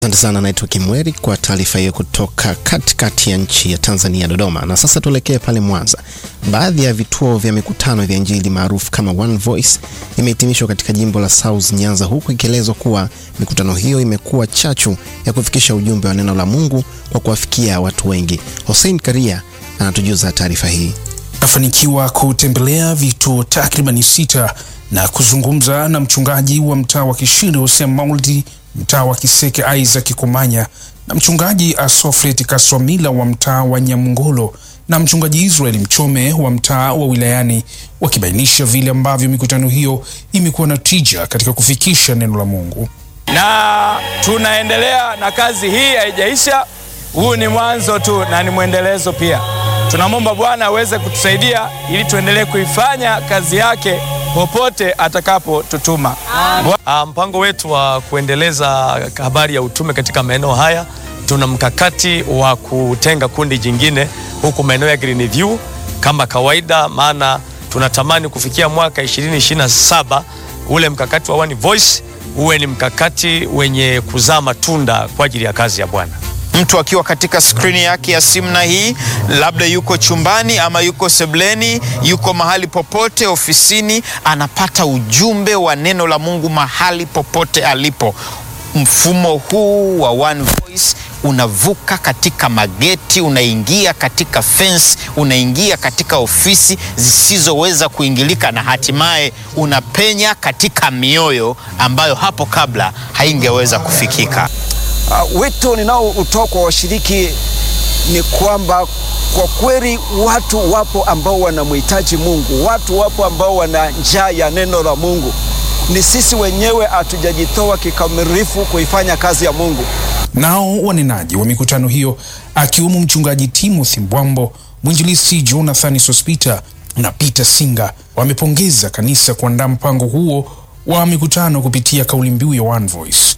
Asante sana, naitwa Kimweri kwa taarifa hiyo kutoka katikati ya nchi ya Tanzania, Dodoma. Na sasa tuelekee pale Mwanza. Baadhi ya vituo vya mikutano vya Injili maarufu kama One Voice imehitimishwa katika jimbo la South Nyanza, huku ikielezwa kuwa mikutano hiyo imekuwa chachu ya kufikisha ujumbe wa neno la Mungu kwa kuwafikia watu wengi. Hussein Karia anatujuza taarifa hii. Nafanikiwa kutembelea vituo takriban 6 na kuzungumza na mchungaji wa mtaa wa Kishiri Hosea Mauldi, mtaa wa Kiseke Isaac Kumanya, na mchungaji Asofret Kaswamila wa mtaa wa Nyamngolo, na mchungaji Israel Mchome wa mtaa wa Wilayani, wakibainisha vile ambavyo mikutano hiyo imekuwa na tija katika kufikisha neno la Mungu. Na tunaendelea na kazi hii, haijaisha. Huu ni mwanzo tu na ni mwendelezo pia. Tunamwomba Bwana aweze kutusaidia ili tuendelee kuifanya kazi yake popote atakapotutuma. Mpango wetu wa kuendeleza habari ya utume katika maeneo haya, tuna mkakati wa kutenga kundi jingine huku maeneo ya Greenview kama kawaida, maana tunatamani kufikia mwaka 2027 ule mkakati wa One Voice uwe ni mkakati wenye kuzaa matunda kwa ajili ya kazi ya Bwana. Mtu akiwa katika skrini yake ya simu na hii, labda yuko chumbani ama yuko sebleni, yuko mahali popote, ofisini, anapata ujumbe wa neno la Mungu mahali popote alipo. Mfumo huu wa One Voice unavuka katika mageti, unaingia katika fence, unaingia katika ofisi zisizoweza kuingilika, na hatimaye unapenya katika mioyo ambayo hapo kabla haingeweza kufikika. Wito ninao utoa kwa washiriki ni kwamba kwa kweli watu wapo ambao wanamhitaji Mungu, watu wapo ambao wana njaa ya neno la Mungu. Ni sisi wenyewe hatujajitoa kikamilifu kuifanya kazi ya Mungu. Nao wanenaji wa mikutano hiyo akiwemo mchungaji Timothy Mbwambo, mwinjilisti Jonathan Sospita na Peter Singa wamepongeza kanisa kuandaa mpango huo wa mikutano kupitia kauli mbiu ya One Voice.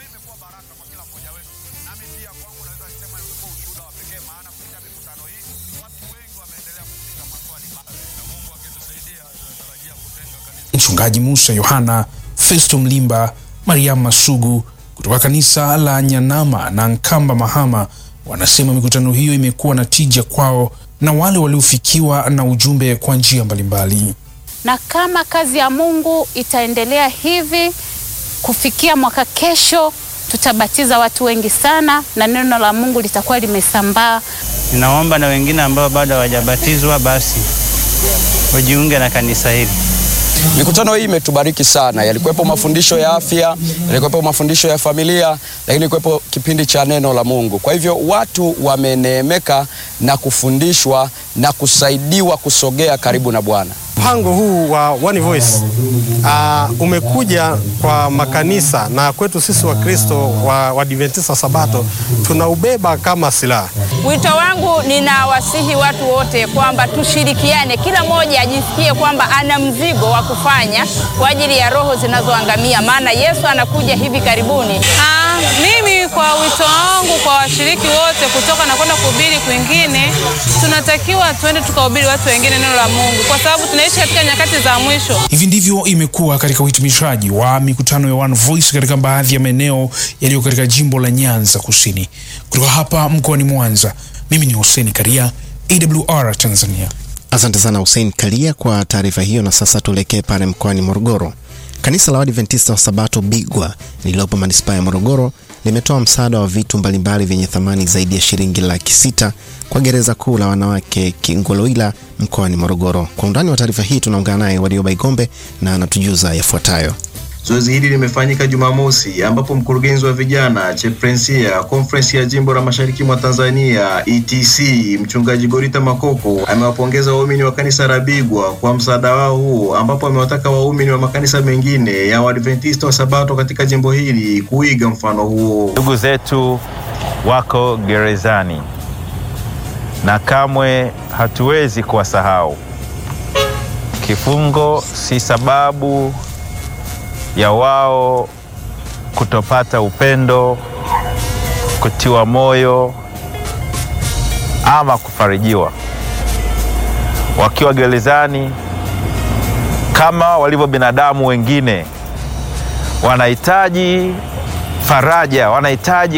Mchungaji Musa Yohana, Festo Mlimba, Mariam Masugu kutoka kanisa la Nyanama na Nkamba Mahama wanasema mikutano hiyo imekuwa na tija kwao na wale waliofikiwa na ujumbe kwa njia mbalimbali. Na kama kazi ya Mungu itaendelea hivi, kufikia mwaka kesho tutabatiza watu wengi sana na neno la Mungu litakuwa limesambaa. Ninaomba na wengine ambao bado hawajabatizwa basi wajiunge na kanisa hili. Mikutano hii imetubariki sana. Yalikuwepo mafundisho ya afya, yalikuwepo mafundisho ya familia, lakini yalikuwepo kipindi cha neno la Mungu. Kwa hivyo watu wameneemeka na kufundishwa na kusaidiwa kusogea karibu na Bwana. Mpango huu wa One Voice umekuja kwa makanisa, na kwetu sisi wa Kristo wa Adventista Sabato tunaubeba kama silaha. Wito wangu, ninawasihi watu wote kwamba tushirikiane, kila mmoja ajisikie kwamba ana mzigo wa kufanya kwa ajili ya roho zinazoangamia, maana Yesu anakuja hivi karibuni. Mimi kwa wito wangu kwa washiriki wote kutoka na kwenda kuhubiri kwingine, tunatakiwa tuende tukahubiri watu wengine neno la Mungu kwa sababu tunaishi katika nyakati za mwisho. Hivi ndivyo imekuwa katika uhitimishaji wa mikutano ya One Voice katika baadhi ya maeneo yaliyo katika jimbo la Nyanza Kusini. Kutoka hapa mkoani Mwanza, mimi ni Hussein Karia, AWR Tanzania. Asante sana Hussein Karia kwa taarifa hiyo. Na sasa tuelekee pale mkoani Morogoro. Kanisa la Adventista wa Sabato Bigwa lililopo manispaa ya Morogoro limetoa msaada wa vitu mbalimbali vyenye thamani zaidi ya shilingi 600,000 kwa gereza kuu la wanawake Kingoloila mkoani Morogoro. Kwa undani wa taarifa hii tunaungana naye Warioba Igombe na anatujuza yafuatayo. Zoezi hili limefanyika Jumamosi ambapo mkurugenzi wa vijana Cheprensia Conference ya Jimbo la Mashariki mwa Tanzania ETC mchungaji Gorita Makoko amewapongeza waumini wa kanisa la Bigwa kwa msaada wao huo, ambapo amewataka waumini wa makanisa mengine ya Waadventista wa Sabato katika jimbo hili kuiga mfano huo. Ndugu zetu wako gerezani na kamwe hatuwezi kuwasahau. Kifungo si sababu ya wao kutopata upendo, kutiwa moyo ama kufarijiwa. Wakiwa gerezani kama walivyo binadamu wengine wanahitaji faraja, wanahitaji